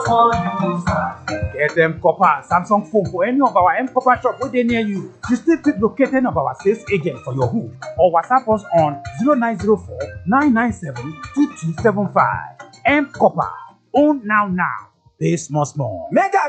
Get M Copper Samsung phone for any of our M Copper shop within near you. You still fit locate any of our sales agents for your hood or WhatsApp us on 0904 997 2275. M Copper. Own now. Pay small. Mega